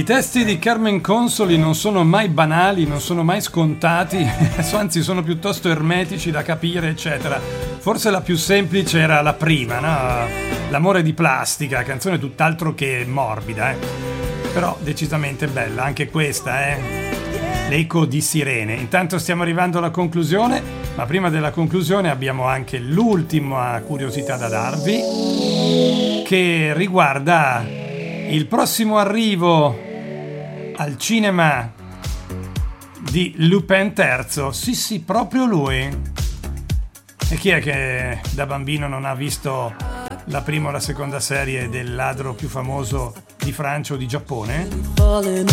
I testi di Carmen Consoli non sono mai banali, non sono mai scontati, anzi sono piuttosto ermetici da capire, eccetera. Forse la più semplice era la prima, no? L'amore di plastica, canzone tutt'altro che morbida, però decisamente bella, anche questa, l'eco di sirene. Intanto stiamo arrivando alla conclusione, ma prima della conclusione abbiamo anche l'ultima curiosità da darvi, che riguarda il prossimo arrivo al cinema di Lupin III. Sì, proprio lui. E chi è che da bambino non ha visto la prima o la seconda serie del ladro più famoso di Francia o di Giappone?